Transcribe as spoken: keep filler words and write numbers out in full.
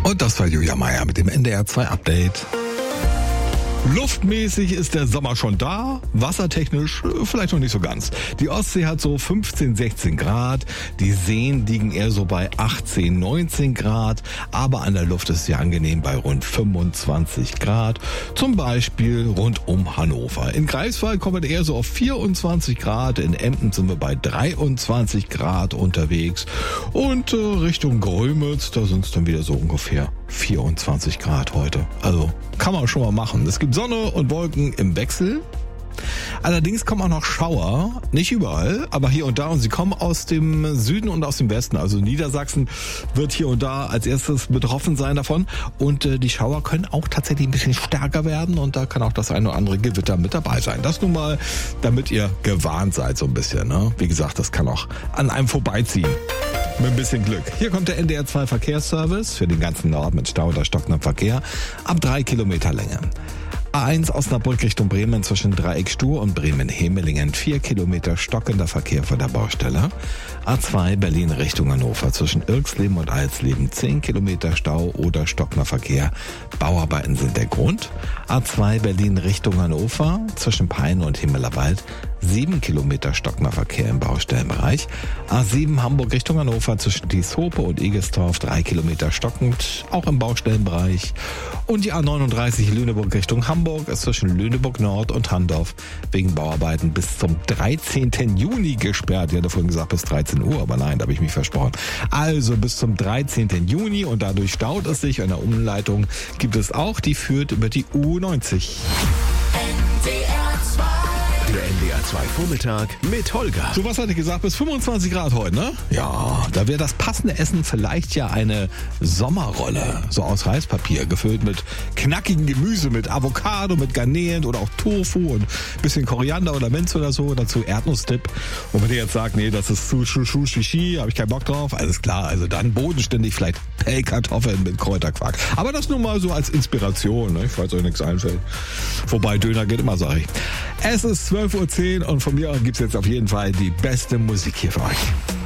Und das war Julia Meier mit dem N D R zwei Update. Luftmäßig ist der Sommer schon da, wassertechnisch vielleicht noch nicht so ganz. Die Ostsee hat so fünfzehn, sechzehn Grad, die Seen liegen eher so bei achtzehn, neunzehn Grad, aber an der Luft ist es ja angenehm bei rund fünfundzwanzig Grad, zum Beispiel rund um Hannover. In Greifswald kommen wir eher so auf vierundzwanzig Grad, in Emden sind wir bei dreiundzwanzig Grad unterwegs und äh, Richtung Grömitz, da sind es dann wieder so ungefähr vierundzwanzig Grad heute. Also kann man schon mal machen. Es gibt Sonne und Wolken im Wechsel. Allerdings kommen auch noch Schauer, nicht überall, aber hier und da, und sie kommen aus dem Süden und aus dem Westen. Also Niedersachsen wird hier und da als erstes betroffen sein davon, und äh, die Schauer können auch tatsächlich ein bisschen stärker werden, und da kann auch das eine oder andere Gewitter mit dabei sein. Das nun mal, damit ihr gewarnt seid so ein bisschen, ne? Wie gesagt, das kann auch an einem vorbeiziehen. Mit ein bisschen Glück. Hier kommt der N D R zwei Verkehrsservice für den ganzen Norden mit Stau oder stockendem Verkehr ab drei Kilometer Länge. A eins Osnabrück Richtung Bremen zwischen Dreieck Stur und Bremen-Hemelingen vier Kilometer stockender Verkehr vor der Baustelle. A zwei Berlin Richtung Hannover zwischen Irxleben und Alsleben zehn Kilometer Stau oder stockender Verkehr. Bauarbeiten sind der Grund. A zwei Berlin Richtung Hannover zwischen Peine und Himmelerwald sieben Kilometer stockender Verkehr im Baustellenbereich. A sieben Hamburg Richtung Hannover zwischen Dieshope und Egestorf drei Kilometer stockend, auch im Baustellenbereich. Und die A neununddreißig Lüneburg Richtung Hamburg ist zwischen Lüneburg Nord und Handorf wegen Bauarbeiten bis zum dreizehnten Juni gesperrt. Ich hatte vorhin gesagt bis dreizehn Uhr, aber nein, da habe ich mich versprochen. Also bis zum dreizehnten Juni, und dadurch staut es sich. Eine Umleitung gibt es auch, die führt über die U neunzig. Der N D R zwei Vormittag mit Holger. So, was hatte ich gesagt? Bis fünfundzwanzig Grad heute, ne? Ja, da wäre das passende Essen vielleicht ja eine Sommerrolle. So aus Reispapier, gefüllt mit knackigem Gemüse, mit Avocado, mit Garnelen oder auch Tofu und bisschen Koriander oder Minze oder so. Dazu Erdnussdip. Und wenn ihr jetzt sagt, nee, das ist zu schu shishi, habe ich keinen Bock drauf. Alles klar, also dann bodenständig vielleicht Pellkartoffeln mit Kräuterquark. Aber das nur mal so als Inspiration, ne? Falls euch nichts einfällt. Wobei Döner geht immer, sag ich. Es ist zwölf Uhr zehn und von mir gibt's jetzt auf jeden Fall die beste Musik hier für euch.